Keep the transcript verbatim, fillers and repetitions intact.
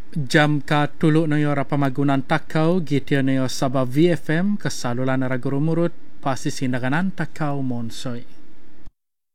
Jam ka tuluk nayo rapamagunan takau gitia nayo Sabah V F M kesalulan nara guru murut pasti sindaganan takau monsoi.